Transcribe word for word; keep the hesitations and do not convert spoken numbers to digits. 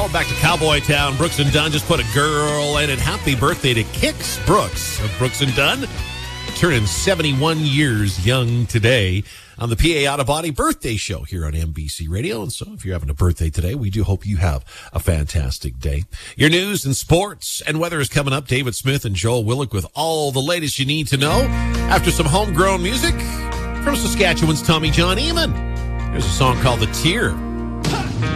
Well, back to Cowboy Town. Brooks and Dunn just put a girl in it. Happy birthday to Kix Brooks of Brooks and Dunn. Turning seventy-one years young today on the P A Auto Body Birthday Show here on N B C Radio. And so if you're having a birthday today, we do hope you have a fantastic day. Your news and sports and weather is coming up. David Smith and Joel Willick with all the latest you need to know. After some homegrown music from Saskatchewan's Tommy John Eamon. There's a song called The Tear.